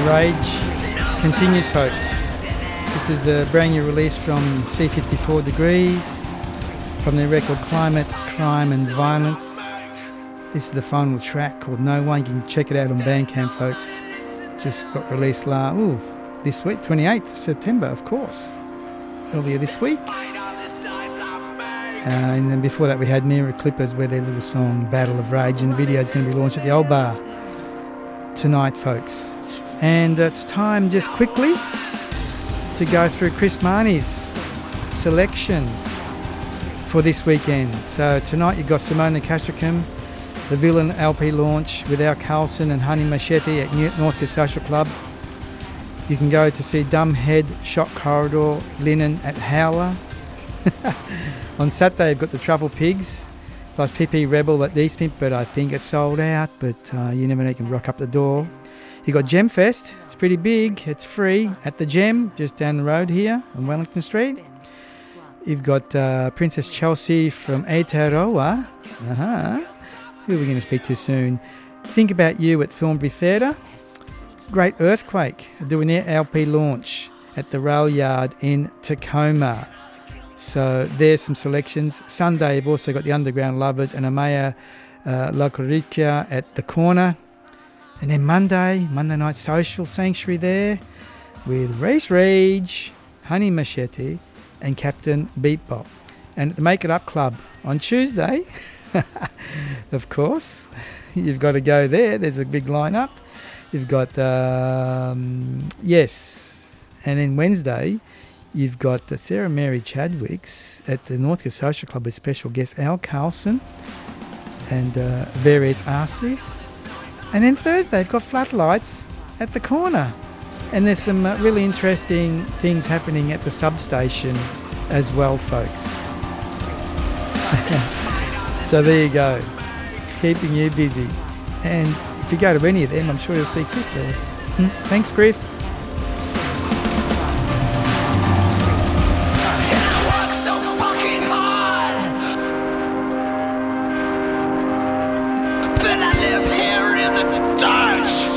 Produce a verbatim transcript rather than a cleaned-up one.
the rage continues, folks. This is the brand new release from C fifty-four Degrees, from their record Climate, Crime and Violence. This is the final track called No One. You can check it out on Bandcamp, folks. Just got released la- ooh, this week, twenty-eighth of September, of course. Earlier this week. Uh, and then before that we had Mirror Clippers with their little song Battle of Rage, and the video is going to be launched at the Old Bar tonight, folks. And it's time just quickly to go through Chris Marnie's selections for this weekend. So tonight you've got Simona Castricum, the Villain L P launch with Al Carlson and Honey Machete at New- Northcote Social Club. You can go to see Dumbhead, Shock Corridor, Linen at Howler. On Saturday you've got the Truffle Pigs, plus P P Rebel at Eastmint, but I think it's sold out, but uh, you never know, you can rock up the door. You've got Gem Fest, it's pretty big, it's free at the Gem, just down the road here on Wellington Street. You've got uh, Princess Chelsea from Aotearoa, uh-huh. Who are we going to speak to soon? Think About You at Thornbury Theatre. Great Earthquake doing their L P launch at the Rail Yard in Tacoma. So there's some selections. Sunday you've also got the Underground Lovers and Amaya uh, Locorica at the Corner. And then Monday, Monday Night Social Sanctuary there with Race Rage, Honey Machete and Captain Beatbop. And at the Make It Up Club on Tuesday, of course, you've got to go there. There's a big lineup. You've got, um, yes, and then Wednesday, you've got the Sarah Mary Chadwicks at the Northcote Social Club with special guest Al Carlson and uh, various artists. And then Thursday, you've got Floodlights at the Corner. And there's some uh, really interesting things happening at the substation as well, folks. So there you go, keeping you busy. And if you go to any of them, I'm sure you'll see Chris there. Hmm? Thanks, Chris. But I live here in the dark.